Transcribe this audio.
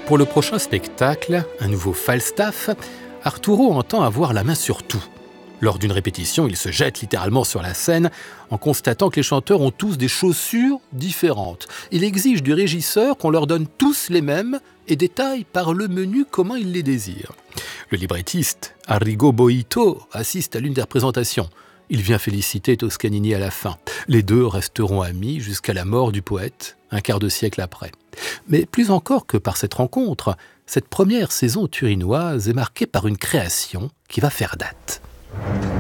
Pour le prochain spectacle, un nouveau Falstaff, Arturo entend avoir la main sur tout. Lors d'une répétition, il se jette littéralement sur la scène en constatant que les chanteurs ont tous des chaussures différentes. Il exige du régisseur qu'on leur donne tous les mêmes et détaille par le menu comment il les désire. Le librettiste, Arrigo Boito, assiste à l'une des représentations. Il vient féliciter Toscanini à la fin. Les deux resteront amis jusqu'à la mort du poète, un quart de siècle après. Mais plus encore que par cette rencontre, cette première saison turinoise est marquée par une création qui va faire date.